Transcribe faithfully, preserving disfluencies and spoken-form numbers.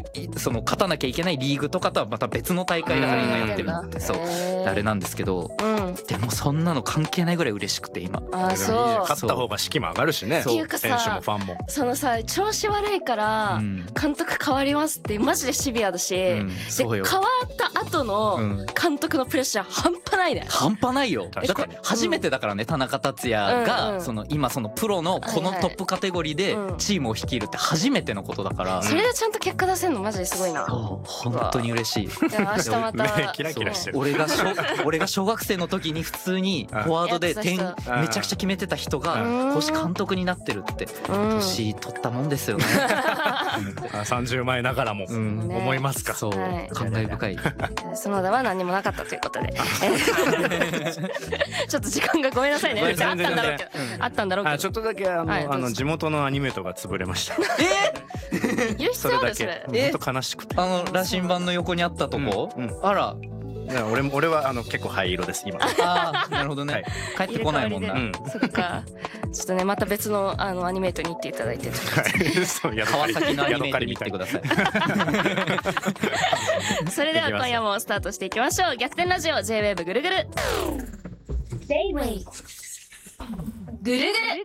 その勝たなきゃいけないリーグとかとはまた別の大会だから今やってるのって、そうあれなんですけど、うん、でもそんなの関係ないぐらい嬉しくて今。 あ、そう。 勝った方が士気も上がるしね。 っていうかさ、 選手もファンも。 そのさ、調子悪いから監督変わりますってマジでシビアだし、うん、で変わった後の監督のプレッシャー半端ないね。 半端ないよ。だって初めてだからね、田中達也がその今そのプロのこのトップカテゴリーでチームを率いるって初めてのことだから、 それでちゃんと結果出せるのマジですごいな。 本当に嬉しい。 じゃあ明日またキラキラしてる。 俺が小俺が小学生の時に普通にフォワードで点めちゃくちゃ決めてた人が星監督になってるって年取ったもんですよね。 さんじゅうまえながらも思いますか。 そう、感慨深い。 園田は何もなかったということでちょっと時間がごめんなさいね。あったんだろうけどあったんだろうけどちょっとだけあのあの地元のアニメートが潰れました。 え言う必要あるそれ。 本当悲しくて、 あの羅針盤の横にあったとこ、あら俺も俺はあの結構灰色です今。 ああ、なるほどね。帰ってこないもんな。 そっか。ちょっとねまた別のあのアニメートに行っていただいて、 川崎のアニメートに行ってください。 それでは今夜もスタートしていきましょう。逆転ラジオ J-ウェーブ ぐるぐる。J-ウェーブ ぐるぐる。